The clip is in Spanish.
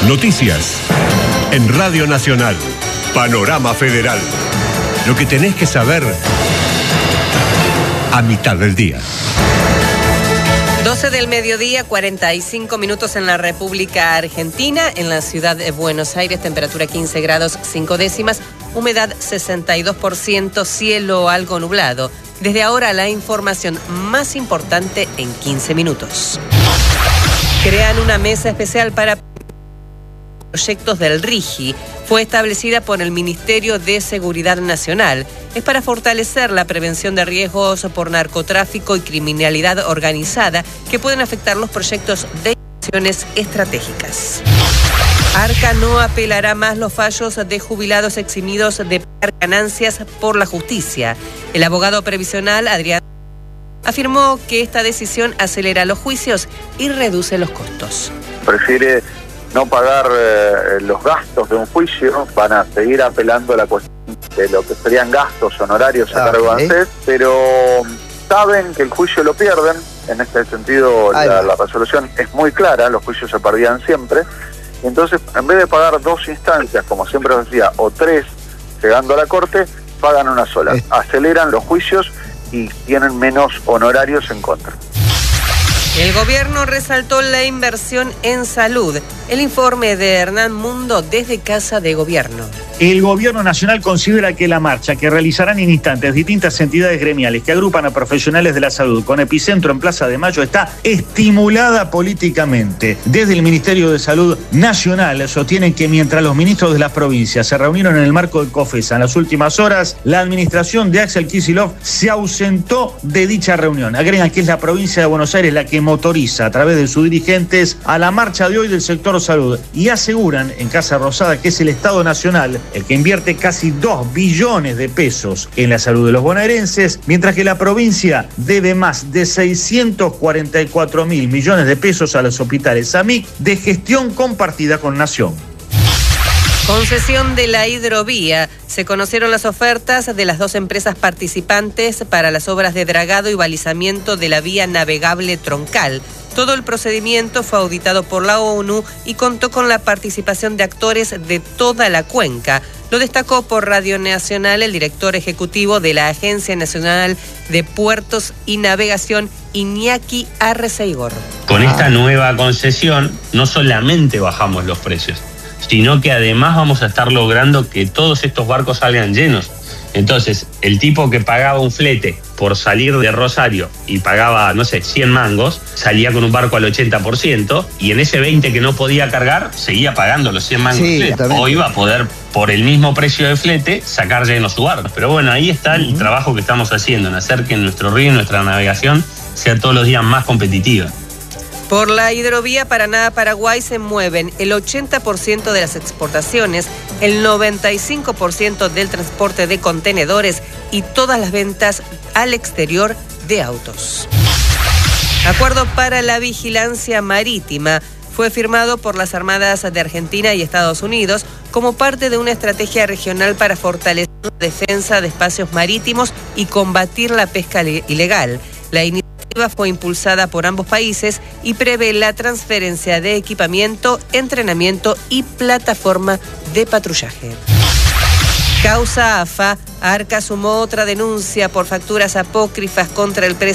Noticias en Radio Nacional. Panorama Federal. Lo que tenés que saber a mitad del día. 12 del mediodía, 45 minutos en la República Argentina, en la ciudad de Buenos Aires, temperatura 15 grados 5 décimas, humedad 62%, cielo algo nublado. Desde ahora la información más importante en 15 minutos. Crean una mesa especial para proyectos del RIGI. Fue establecida por el Ministerio de Seguridad Nacional. Es para fortalecer la prevención de riesgos por narcotráfico y criminalidad organizada que pueden afectar los proyectos de inversiones estratégicas. Arca no apelará más los fallos de jubilados eximidos de pagar ganancias por la justicia. El abogado previsional, Adrián, afirmó que esta decisión acelera los juicios y reduce los costos. Prefiere no pagar los gastos de un juicio, van a seguir apelando a la cuestión de lo que serían gastos honorarios a cargo de ANSES, pero saben que el juicio lo pierden. En este sentido la resolución es muy clara, los juicios se perdían siempre. Entonces, en vez de pagar 2 instancias, como siempre os decía, o 3, llegando a la corte, pagan una sola. Aceleran los juicios y tienen menos honorarios en contra. El gobierno resaltó la inversión en salud. El informe de Hernán Mundo desde Casa de Gobierno. El gobierno nacional considera que la marcha que realizarán en instantes distintas entidades gremiales que agrupan a profesionales de la salud con epicentro en Plaza de Mayo está estimulada políticamente. Desde el Ministerio de Salud Nacional sostienen que mientras los ministros de las provincias se reunieron en el marco de COFESA en las últimas horas, la administración de Axel Kicillof se ausentó de dicha reunión. Agregan que es la provincia de Buenos Aires la que motoriza a través de sus dirigentes a la marcha de hoy del sector salud y aseguran en Casa Rosada que es el Estado Nacional el que invierte casi 2 billones de pesos en la salud de los bonaerenses, mientras que la provincia debe más de 644 mil millones de pesos a los hospitales SAMIC de gestión compartida con Nación. Concesión de la hidrovía. Se conocieron las ofertas de las 2 empresas participantes para las obras de dragado y balizamiento de la vía navegable troncal. Todo el procedimiento fue auditado por la ONU y contó con la participación de actores de toda la cuenca. Lo destacó por Radio Nacional el director ejecutivo de la Agencia Nacional de Puertos y Navegación, Iñaki Arreceigor. Con esta nueva concesión no solamente bajamos los precios, sino que además vamos a estar logrando que todos estos barcos salgan llenos. Entonces, el tipo que pagaba un flete por salir de Rosario y pagaba, 100 mangos, salía con un barco al 80%, y en ese 20 que no podía cargar, seguía pagando los 100 mangos de flete. O iba a poder, por el mismo precio de flete, sacar lleno su barco. Pero bueno, ahí está el trabajo que estamos haciendo, en hacer que nuestro río y nuestra navegación sea todos los días más competitiva. Por la hidrovía Paraná-Paraguay se mueven el 80% de las exportaciones, el 95% del transporte de contenedores y todas las ventas al exterior de autos. Acuerdo para la vigilancia marítima fue firmado por las Armadas de Argentina y Estados Unidos como parte de una estrategia regional para fortalecer la defensa de espacios marítimos y combatir la pesca ilegal. La iniciativa fue impulsada por ambos países y prevé la transferencia de equipamiento, entrenamiento y plataforma de patrullaje. Causa AFA. Arca sumó otra denuncia por facturas apócrifas contra el presidente